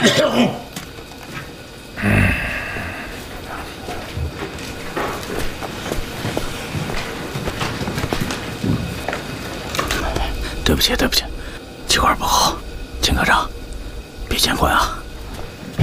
对不起，气管不好，秦科长，别见怪啊。